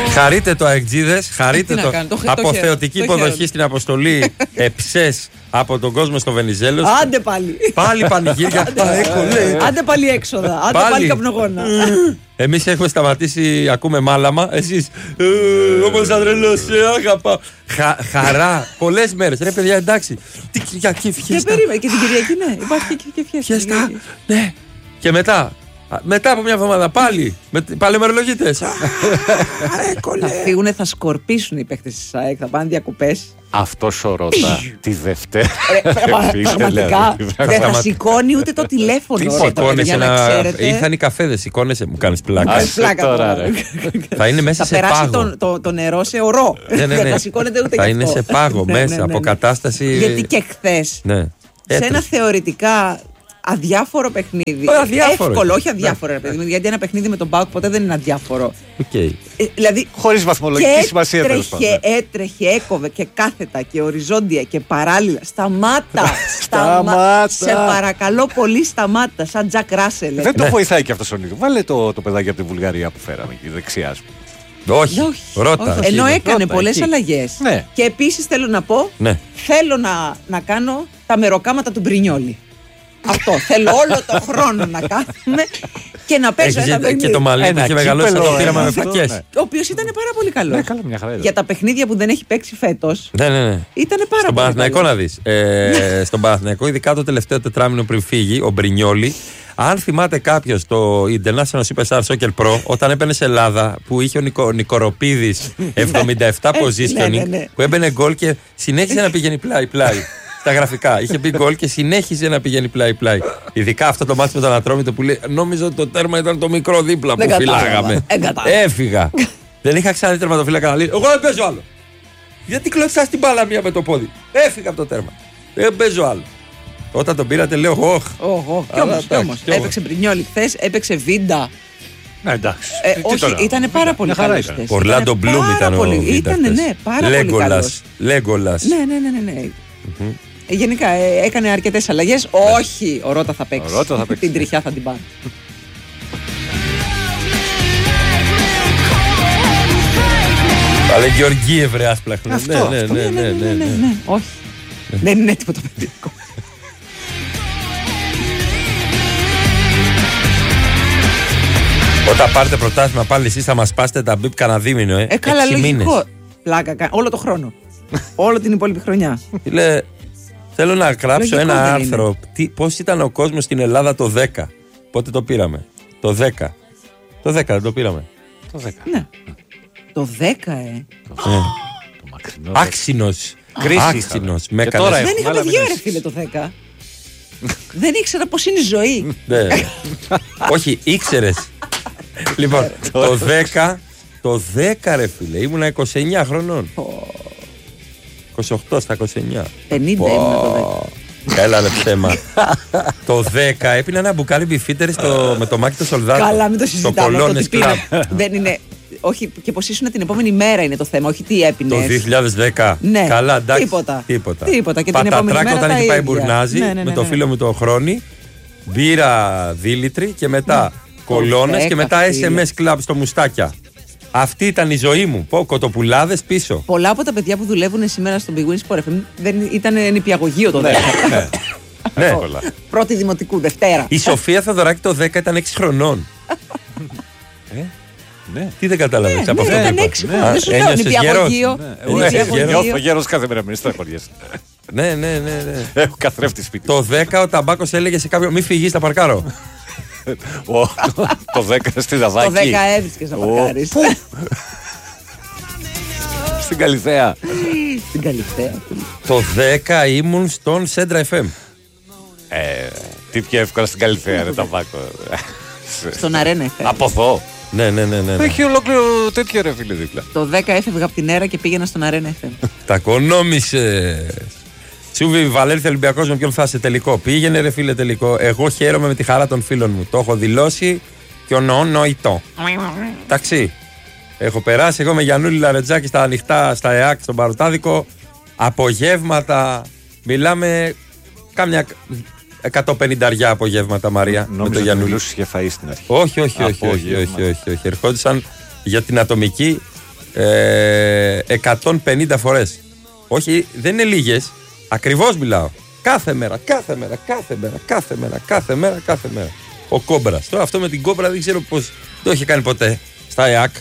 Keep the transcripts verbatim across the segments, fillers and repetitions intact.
Χαρείτε το αεκτζίδες, χαρείτε το, το, το αποθεωτική το υποδοχή χαίρομαι. στην αποστολή Εψές από τον κόσμο στο Βενιζέλος. Άντε πάλι. Πάλι πανηγύρια. Άντε πάλι έξοδα. Άντε Πάλι. πάλι καπνογόνα. Εμείς έχουμε σταματήσει, ακούμε μάλαμα. Εσείς, όπως θα τρελός, σε αγαπάω. Χα, χαρά, πολλές μέρες. Ρε παιδιά, εντάξει. Τι Κυριακή, Και φιέστα. περίμενε. Και την Κυριακή, ναι. Υπάρχει και, και φιέστα. Φιέστα, ναι. Και μετά, μετά από μια εβδομάδα πάλι, με, πάλι μερολογίτες. Θα φύγουνε, θα σκορπίσουν οι παίκτες της ΑΕΚ, θα πάνε διακοπές. Αυτός ο Ρώτα τη Δευτέρα. Πραγματικά δεν θα σηκώνει ούτε το τηλέφωνο. Σηκώνεσαι Για να ένα. ξέρετε. Ήρθαν οι καφέδες, σηκώνεσαι, μου κάνεις πλάκα. Κάνεις πλάκα τώρα, τώρα. ρε. Θα είναι μέσα Θα σε περάσει πάγο. το, το, το νερό σε ορό. Ναι, ναι, Δεν ναι. θα σηκώνεται ούτε Θα γι' είναι αυτό. σε πάγο Ναι, ναι, μέσα, ναι, ναι. από κατάσταση. Γιατί και χθες Ναι. σε ένα Έτρεχε. θεωρητικά αδιάφορο παιχνίδι. Ε, αδιάφορο. Εύκολο, όχι αδιάφορο, ρε παιδί μου. Γιατί ένα παιχνίδι με τον ΠΑΟΚ ποτέ δεν είναι αδιάφορο. Οκ. Ε, δηλαδή. Χωρίς βαθμολογική και σημασία, τέλος πάντων. έτρεχε, έτρεχε, έκοβε και κάθετα και οριζόντια και παράλληλα. Σταμάτα! Σταμάτα. Σε παρακαλώ πολύ, σταμάτα. Σαν Τζακ Ράσελ. Δεν το βοηθάει και αυτός ο Νίκο. Βάλε το, το παιδάκι από τη Βουλγαρία που φέραμε εκεί, δεξιά σου. Όχι, Όχι, ρώτα. όχι. Ενώ έκανε Ρώτα, πολλές εκεί. αλλαγές. Ναι. Και επίσης θέλω να πω, Ναι. θέλω να, να κάνω τα μεροκάματα του Μπρινιόλι. Αυτό. Θέλω όλο το χρόνο να κάθομαι και να παίζω Έχεις ένα και παιχνίδι. το μαλλί που Ένα είχε μεγαλώσει, κύπελο, το πήραμε ένα με αυτό, φακές. ναι. Ο οποίος ήταν πάρα πολύ καλό. Ναι, καλά, μια χαρά ήταν. Για τα παιχνίδια που δεν έχει παίξει φέτος, Ναι, ναι, ναι. ήταν πάρα Στον πολύ Παναθηναϊκό καλό. να δεις. Ε, στον Παναθηναϊκό, ειδικά το τελευταίο τετράμινο πριν φύγει, ο Μπρινιόλι. Αν θυμάται κάποιο το International Superstar Soccer Pro, όταν έμπαινε σε Ελλάδα που είχε ο Νικο, Νικοροπίδης εβδομήντα επτά Ναι, positioning, ναι, ναι. που έμπαινε γκολ και συνέχιζε να πηγαίνει πλάι-πλάι. Στα γραφικά. Είχε πει γκολ και συνέχιζε να πηγαίνει πλάι-πλάι. Ειδικά αυτό το μάτι με τον Ατρόμητο που λέει νόμιζα ότι το τέρμα ήταν το μικρό δίπλα που Δεν κατάλαβα. φυλάγαμε. Δεν κατάλαβα. Έφυγα. Δεν είχα ξαναδεί τερματοφύλακα να λέει εγώ δεν παίζω άλλο. Γιατί κλωτσάς την μπάλα μία με το πόδι. Έφυγα από το τέρμα. Δεν παίζω άλλο. Όταν τον πήρατε λέω όχ. Οχ, κι Αλλά όμως, κι εντάξει, όμως. κι όμως. Έπαιξε Μπρινιόλι χθες, έπαιξε Βίντα. Ναι, εντάξει. Ε, Τι όχι, τώρα, ήταν πάρα πολύ μια χαρά καλός ήταν. χθες. Ορλάντο Ήτανε Μπλουμ πάρα ήταν ο πολύ- Βίντα Ήτανε, χθες. ναι, πάρα πολύ καλός. Λέγκολας. Λέγκολας. Ναι, ναι, ναι, ναι. ναι. Ε, Γενικά ε, έκανε αρκετές αλλαγές. Όχι, ο Ρώτα θα παίξει. Ο Ρώτα θα παίξει. Την τριχιά θα την πάρει. Αλλά Γεωργίευ ρε άσπλαχνο. Αυτό, Ναι, ναι, αυτό. ναι, ναι, ναι, ναι. ναι. Όχι. Δεν είναι έτοιμο το παιδικό. Όταν πάρετε πρωτάθλημα πάλι εσείς θα μας πάσετε τα μπιπ κανένα δίμηνο, ε. Ε, καλά, Έξι λογικό. μήνες. Πλάκα, κα- όλο το χρόνο. Όλο την υπόλοιπη χρονιά. Φίλε, θέλω να γράψω Λογικό ένα δεν άρθρο. Τι, πώς ήταν ο κόσμος στην Ελλάδα το δέκα. Πότε το πήραμε. Το δέκα. Το δέκα δεν το πήραμε. Το δέκα. Ναι. Το δέκα, ε. Το μακρινό. Άξινος. Κρίση Άξινος. Με Και έκανες- τώρα Δεν έχουμε, είχα αλλά παιδιά, μην ρε έχεις. φίλε, το δέκα. Δεν ήξερα πώς είναι η ζωή. Ναι. Όχι, ήξερες. Λοιπόν, το δέκα, το δέκα ρε φίλε, ήμουνα είκοσι εννιά χρονών. είκοσι οκτώ στα είκοσι εννιά. πενήντα ήμουν το δέκα. Έλα ρε ψέμα. Το δέκα έπινα ένα μπουκάλι μπιφίτερ στο, με το μάκι του Σολδάτο. Καλά, μην το Στο συζητάμε αυτό. Κολόνες Τι πήρα. Club. Δεν είναι. Όχι, και πως ήσουν την επόμενη μέρα είναι το θέμα, όχι τι έπινες. Το δύο χιλιάδες δέκα. Ναι. Καλά, εντάξει. Τίποτα. Τίποτα. Τίποτα. Και την επόμενη Πατατράκ μέρα όταν τα είχε πάει ίδια. μπουρνάζι Ναι, ναι, ναι, με το ναι. φίλο μου το Χρόνι. Μπύρα δίλητρη και μετά κολόνες και δέκα, μετά φίλε. ες εμ ες Club στο Μουστάκια. Αυτή ήταν η ζωή μου. Πω, κοτοπουλάδες πίσω. Πολλά από τα παιδιά που δουλεύουν σήμερα στο Big Win Sport εφ εμ δεν ήταν νηπιαγωγείο το δέκα. Ναι. Πρώτη δημοτικού, Δευτέρα. Η Σοφία Θεοδωράκη το δέκα ήταν έξι χρονών. Ναι. Τι δεν κατάλαβες από αυτό Ναι, που ήταν είπα. έξι Ναι. χρόνια. Δεν σου λέω Ένιωσες νηπιαγωγείο. γερός. Εγώ Νηπιαγωγείο. νιώθω γέρος κάθε μέρα, μην στεναχωριέσαι. Ναι, ναι, ναι, ναι. Έχω καθρέφτη σπίτι. Το δέκα ο Ταμπάκος έλεγε σε κάποιον μη φυγείς, θα παρκάρω. Ω, Το δέκα στη Το Δαδάκη. δέκα έβρισκες να Ω, παρκάρεις. πού? Στην Καλυθέα. Στην Καλυθέα. Το δέκα ήμουν στον Σέντρα εφ εμ. Ε, Τι πιο εύκολα στην Καλυθέα, ρε Ταμπάκο. Στον Αρένα εφ εμ. Από εδώ. Ναι, ναι, ναι, ναι, ναι. Έχει ολόκληρο τέτοιο ρε φίλε δίπλα. Το δέκα έφευγα από την αίρα και πήγαινα στον Αρένα εφ εμ. Τα κονόμησες. Σούβι Βαλέρθη Ολυμπιακός με ποιον θα είσαι τελικό. Πήγαινε ρε φίλε τελικό. Εγώ χαίρομαι με τη χαρά των φίλων μου. Το έχω δηλώσει και ονονοητό. Εντάξει. Έχω περάσει εγώ με Γιαννούλη Λαρετζάκη στα ανοιχτά, στα ΕΑΚ, στον Παροτάδικο. Απογεύματα. Μιλάμε κάμια εκατόν πενήντα απογεύματα, Μαρία. με Νόμιζα το ότι Γιαννούλη. μιλούσες για φαΐ στην αρχή. Όχι, όχι, όχι, όχι, όχι, Απόγευμα. όχι, όχι, όχι. Ερχόντουσαν για την ατομική Ε, εκατόν πενήντα φορές. Όχι, δεν είναι λίγες. Ακριβώς μιλάω. Κάθε μέρα, κάθε μέρα, κάθε μέρα, κάθε μέρα, κάθε μέρα, κάθε μέρα. Ο Κόμπρας. Τώρα αυτό με την Κόμπρα δεν ξέρω πώς το είχε κάνει ποτέ. Στα ΕΑΚ.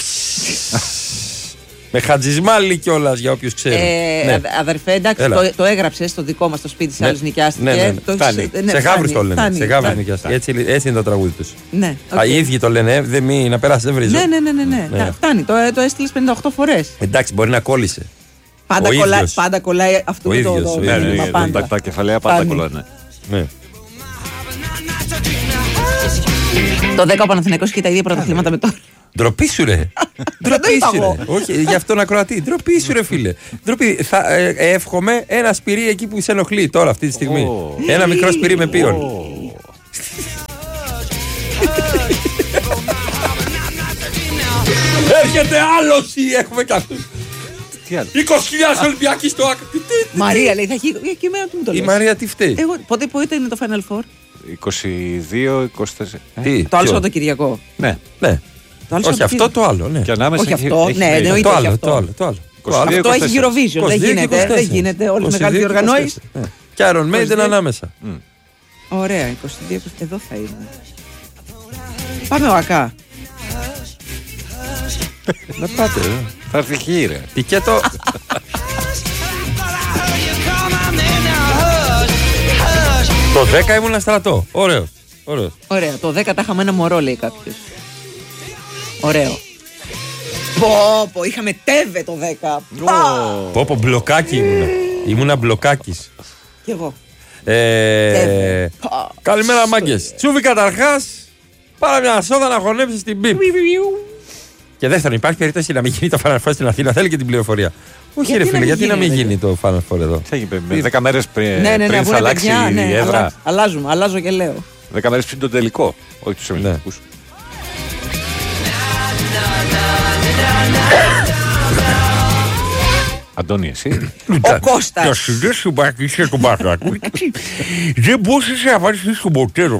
Με Χατζισμάλι κιόλας για όποιους ξέρουν. Ε, ναι. Αδερφέ, εντάξει, το, το έγραψε στο δικό μας το σπίτι, σε ναι. άλλους νοικιάστηκε. Ναι, ναι, ναι. Το φτάνει. Ναι, σε γάβρους το λένε. Φτάνει, σε γάβρους νοικιάστηκε. Έτσι, έτσι είναι το τραγούδι τους. Ναι, okay. Α, οι ίδιοι το λένε, δεν μη, να περάσει, δεν βρίζω. Ναι, ναι, ναι, ναι, ναι. ναι. Φτάνει, το, το έστειλες πενήντα οκτώ φορές. Εντάξει, μπορεί να κόλλησε. Πάντα, κολλάει, πάντα κολλάει αυτό ο το, ίδιος, το, ο το ίδιος. μήνυμα, πάντα. Τα, τα κεφαλαία πάντα κολλάνε. Ναι. Το δέκα ο Παναθηναϊκός και τα ίδια πρωταθλήματα με τώρα. Ντροπή σου ρε. Ντροπή σου ρε. Όχι, για αυτόν ακροατή. Ντροπή σου ρε φίλε. Ντροπή. Θα ε, ε, εύχομαι ένα σπυρί εκεί που σε ενοχλεί τώρα αυτή τη στιγμή. Oh. Ένα μικρό σπυρί με πίον. Oh. Έρχεται άλλος ή έχουμε κι αυτούς. είκοσι χιλιάδες Ολυμπιακοί στο άκρη. Μαρία λέει, θα έχει εκεί μέρα του μου το λες. Η Μαρία τι φταίει. Εγώ, πότε, πότε είναι το Final Four? είκοσι δύο είκοσι τέσσερα. Τι, το άλλο Σαββατοκυριακό. Ναι. Ναι. Όχι αυτό το άλλο, ναι. Και ανάμεσα όχι αυτό, ναι, εννοείται το άλλο, αυτό. το άλλο, το άλλο. Αυτό έχει Eurovision, δεν γίνεται, δεν γίνεται, όλες οι μεγάλες διοργανώσεις. Και Iron Maiden ανάμεσα. Ωραία, είκοσι δύο, εδώ θα είναι. Πάμε ο ΑΚΑ. Να πάτε, ρε. Θα έρθει χει, ρε. Τικέτο. Το δέκα ήμουν στρατό. Ωραίο. Ωραίο. Ωραία. Το δέκα τα είχαμε ένα μωρό, λέει κάποιος. Ωραίο. Πω, πω, είχαμε τέβε το δέκα. Πω, πω, μπλοκάκι ήμουνα. Ήμουνα μπλοκάκης. Κι εγώ. Ε, καλημέρα μάγκες. Τσούβι καταρχάς, πάρε μια σόδα να χωνέψεις την πιπ. Και δεύτερον, υπάρχει περίπτωση να μην γίνει το Final Four στην Αθήνα. Θέλει και την πληροφορία. Όχι, ρε φίλε, γιατί να μην γίνει το Final Four εδώ. Με δέκα μέρες πριν θα αλλάξει η έδρα. Αλλάζουμε, αλλάζω και λέω. Δέκα μέρες πριν τον τελικό. Όχι τους εμιλητικούς. Αντώνη, εσύ. Ο Κώστας. Τα συνδέσεις σου μπακίσια του μπακάκου. Δεν μπορούσες να απαντήσεις στον πορτέρο.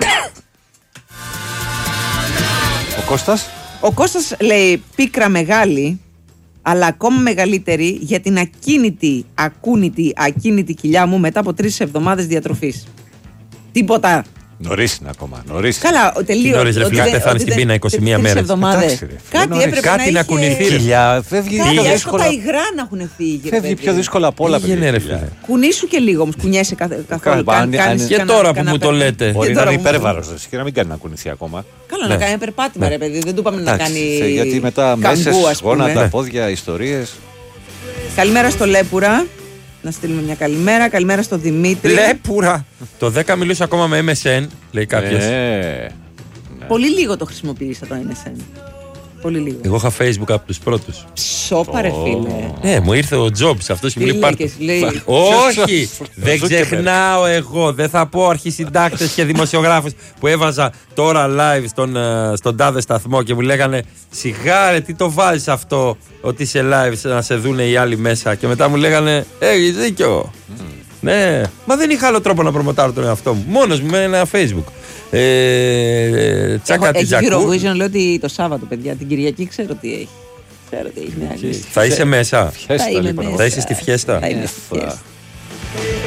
Ο Κώστας. Ο Κώστας λέει πίκρα μεγάλη, αλλά ακόμα μεγαλύτερη για την ακίνητη, ακούνητη, ακίνητη κοιλιά μου μετά από τρεις εβδομάδες διατροφής. Τίποτα. Νωρίς είναι ακόμα. Νωρίς. Καλά, τελείω. Νωρίς, ρε φίλε, πεθάνει στην πείνα είκοσι μία μέρες. Κάτι έπρεπε κάτι να, να κουνηθεί. Κοιλιά, φεύγει πιο δύσκολα. Τα υγρά να έχουν φύγει. Φεύγει πιο δύσκολα από όλα. Κουνήσου και λίγο όμως, κουνιέσαι καθόλου. Και τώρα που μου το λέτε. Μπορεί να είναι υπέρβαρος και να μην κάνει να κουνηθεί ακόμα. Καλά, να κάνει ένα περπάτημα, ρε παιδί. Δεν του είπαμε να κάνει. Γιατί μετά μέσες, γόνατα, πόδια, ιστορίες. Καλημέρα στο Λέπουρα. Να στείλουμε μια καλημέρα. Καλημέρα στο Δημήτρη. Λέπουρα! Το δέκα μιλούσε ακόμα με εμ ες εν, λέει κάποιος. Ναι. Πολύ λίγο το χρησιμοποίησα το εμ ες εν. Πολύ λίγο. Εγώ είχα Facebook από τους πρώτους. Ψόπα, ρε φίλε. Ναι, μου ήρθε ο Jobs, αυτός που μου λέει πάρτε. Όχι! Δεν ξεχνάω εγώ. Δεν θα πω αρχισυντάκτες και δημοσιογράφους που έβαζα τώρα live στον, στον τάδε σταθμό και μου λέγανε σιγά ρε, τι το βάζεις αυτό ότι είσαι live να σε δούνε οι άλλοι μέσα. Και μετά μου λέγανε έχεις δίκιο. Mm. Ναι, μα δεν είχα άλλο τρόπο να προμοτάρω τον εαυτό μου. Μόνος μου με ένα Facebook. Ε, τσάκα τη Έχει Eurovision, λέω ότι το Σάββατο, παιδιά, την Κυριακή ξέρω τι έχει. Ξέρω τι έχει. Θα είσαι μέσα. Θα είμαι μέσα. Θα είσαι στη φιέστα. Θα είμαι στη φιέστα.